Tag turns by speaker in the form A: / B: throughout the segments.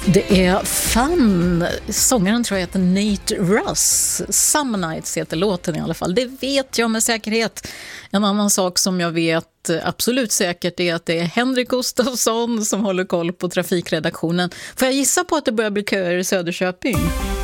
A: Det är Fun. Sångaren tror jag heter Nate Russ. Summer Nights heter låten i alla fall. Det vet jag med säkerhet. En annan sak som jag vet absolut säkert är att det är Henrik Gustafsson som håller koll på trafikredaktionen. Får jag gissa på att det börjar bli köer i Söderköping?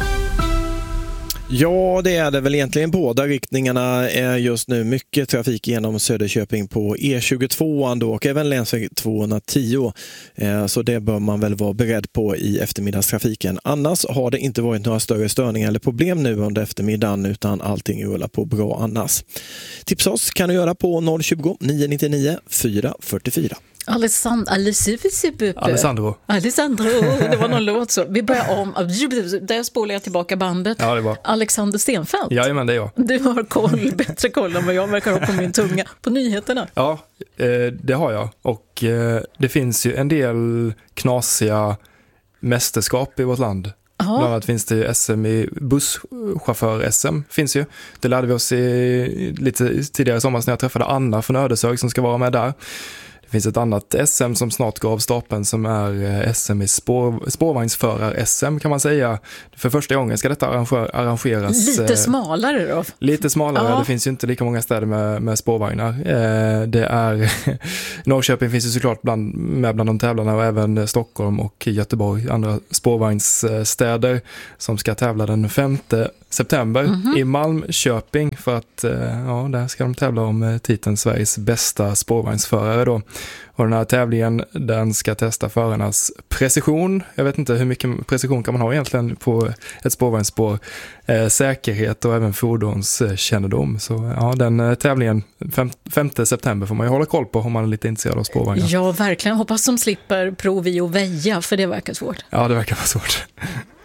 B: Ja, det är det väl egentligen. Båda riktningarna är just nu mycket trafik genom Söderköping på E22 och även länsväg 210. Så det bör man väl vara beredd på i eftermiddagstrafiken. Annars har det inte varit några större störningar eller problem nu under eftermiddagen, utan allting rullar på bra annars. Tipsa oss kan du göra på 020 999 444.
A: Alessandro, det var någon låt så. Vi börjar om. Där spolar jag tillbaka bandet.
C: Ja, det var
A: Alexander Stenfeldt.
C: Jajamän, det är jag.
A: Du har bättre koll än vad jag verkar ha på min tunga. På nyheterna.
C: Ja, det har jag. Och det finns ju en del knasiga mästerskap i vårt land. Aha. Bland annat finns det ju SM i busschaufför-SM finns ju. Det lärde vi oss lite tidigare i somras när jag träffade Anna från Ödeshög som ska vara med där. Det finns ett annat SM som snart går av stapeln som är SM i spårvagnsförar-SM kan man säga. För första gången ska detta arrangeras.
A: Lite smalare då?
C: Lite smalare, ja. Det finns ju inte lika många städer med spårvagnar. Det är Norrköping finns ju såklart bland de tävlarna och även Stockholm och Göteborg, andra spårvagnsstäder som ska tävla den 5 september i Malmköping för att där ska de tävla om titeln Sveriges bästa spårvagnsförare då. Och den här tävlingen, den ska testa förarnas precision. Jag vet inte hur mycket precision kan man ha egentligen på ett spårvagnsspår. Säkerhet och även fordonskännedom. Så ja, den tävlingen 5 september får man ju hålla koll på om man är lite intresserad av spårvagnar.
A: Ja, verkligen. Hoppas de slipper prov i och väja, för det verkar svårt.
C: Ja, det verkar vara svårt.